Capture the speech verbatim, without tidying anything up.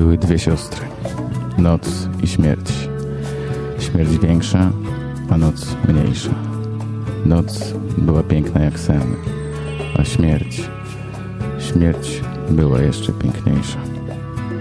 Były dwie siostry, noc i śmierć. Śmierć większa, a noc mniejsza. Noc była piękna jak sen, a śmierć, śmierć była jeszcze piękniejsza.